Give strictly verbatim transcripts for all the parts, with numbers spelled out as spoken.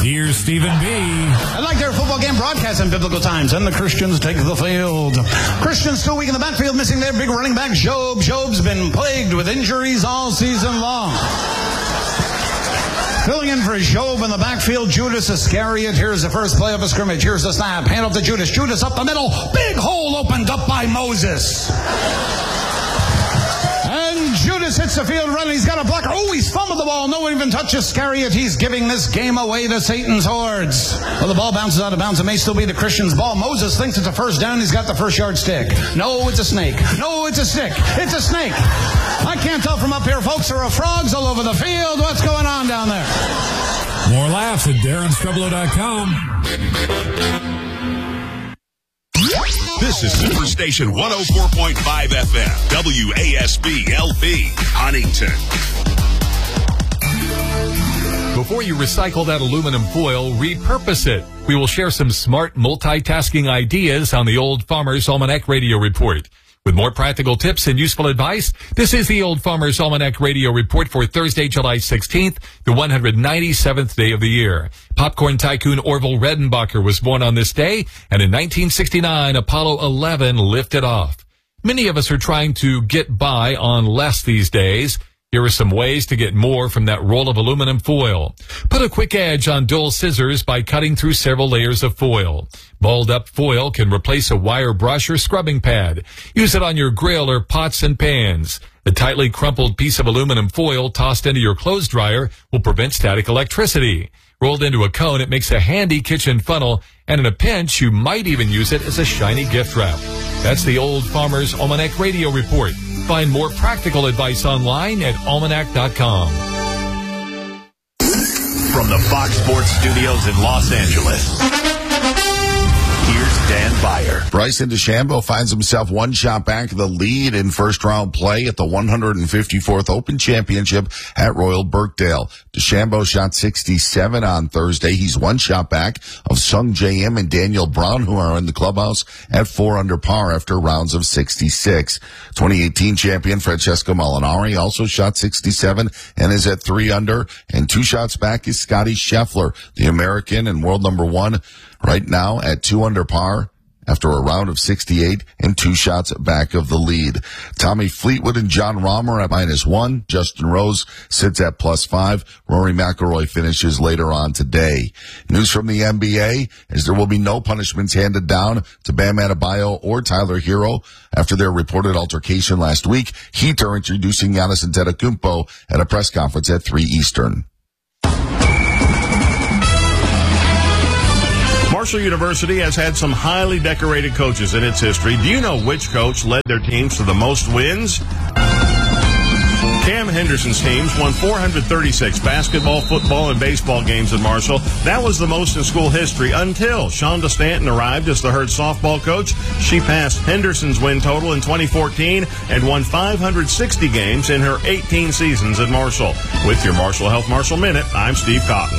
Here's Stephen B. I'd like their football game broadcast in biblical times, and the Christians take the field. Christians still weak in the backfield, missing their big running back, Job. Job's been plagued with injuries all season long. Filling in for Job in the backfield, Judas Iscariot. Here's the first play of a scrimmage. Here's the snap. Hand off to Judas. Judas up the middle. Big hole opened up by Moses. And Judas hits the field running. He's got a blocker. Oh, he's fumbled the ball. No one even touched Iscariot. He's giving this game away to Satan's hordes. Well, the ball bounces out of bounds. It may still be the Christians' ball. Moses thinks it's a first down. He's got the first yard stick. No, it's a snake. No, it's a stick. It's a snake. I can't tell from up here, folks. There are frogs all over the field. What's going on down there? More laughs at Darren Strublow dot com. This is Superstation one oh four point five F M, W A S B L P, Huntington. Before you recycle that aluminum foil, repurpose it. We will share some smart multitasking ideas on the Old Farmer's Almanac Radio Report. With more practical tips and useful advice, this is the Old Farmer's Almanac Radio Report for Thursday, July sixteenth, the one hundred ninety-seventh day of the year. Popcorn tycoon Orville Redenbacher was born on this day, and in nineteen sixty-nine, Apollo eleven lifted off. Many of us are trying to get by on less these days. Here are some ways to get more from that roll of aluminum foil. Put a quick edge on dull scissors by cutting through several layers of foil. Balled up foil can replace a wire brush or scrubbing pad. Use it on your grill or pots and pans. A tightly crumpled piece of aluminum foil tossed into your clothes dryer will prevent static electricity. Rolled into a cone, it makes a handy kitchen funnel, and in a pinch, you might even use it as a shiny gift wrap. That's the Old Farmer's Almanac Radio Report. Find more practical advice online at almanac dot com. From the Fox Sports Studios in Los Angeles, here's Dan Beyer. Bryson DeChambeau finds himself one shot back of the lead in first-round play at the one hundred fifty-fourth Open Championship at Royal Birkdale. DeChambeau shot sixty-seven on Thursday. He's one shot back of Sung J M and Daniel Brown, who are in the clubhouse at four under par after rounds of sixty-six. twenty eighteen champion Francesco Molinari also shot sixty-seven and is at three under. And two shots back is Scotty Scheffler, the American and world number one, right now at two under par after a round of sixty-eight and two shots back of the lead. Tommy Fleetwood and John Rahm at minus one. Justin Rose sits at plus five. Rory McIlroy finishes later on today. News from the N B A is there will be no punishments handed down to Bam Adebayo or Tyler Hero after their reported altercation last week. Heat are introducing Giannis Antetokounmpo at a press conference at three Eastern. Marshall University has had some highly decorated coaches in its history. Do you know which coach led their teams to the most wins? Cam Henderson's teams won four hundred thirty-six basketball, football, and baseball games at Marshall. That was the most in school history until Shonda Stanton arrived as the Herd softball coach. She passed Henderson's win total in twenty fourteen and won five hundred sixty games in her eighteen seasons at Marshall. With your Marshall Health Marshall Minute, I'm Steve Cotton.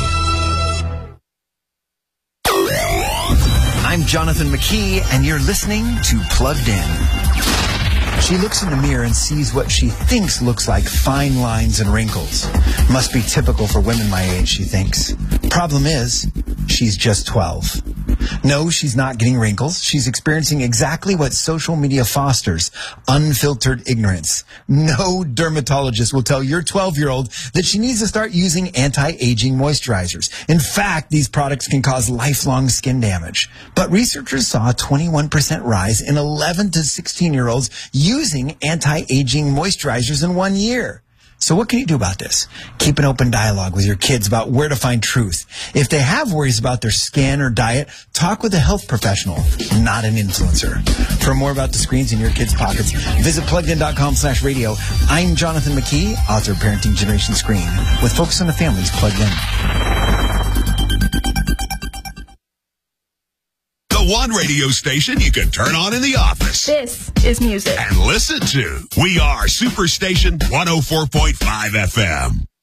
I'm Jonathan McKee, and you're listening to Plugged In. She looks in the mirror and sees what she thinks looks like fine lines and wrinkles. Must be typical for women my age, she thinks. Problem is, she's just twelve. No, she's not getting wrinkles. She's experiencing exactly what social media fosters, unfiltered ignorance. No dermatologist will tell your twelve-year-old that she needs to start using anti-aging moisturizers. In fact, these products can cause lifelong skin damage. But researchers saw a twenty-one percent rise in eleven to sixteen-year-olds using anti-aging moisturizers in one year. So what can you do about this? Keep an open dialogue with your kids about where to find truth. If they have worries about their skin or diet, talk with a health professional, not an influencer. For more about the screens in your kids' pockets, visit pluggedin.com slash radio. I'm Jonathan McKee, author of Parenting Generation Screen, with Focus on the Families Plugged In. The one radio station you can turn on in the office. This is music. And listen to. We are Superstation one oh four point five F M.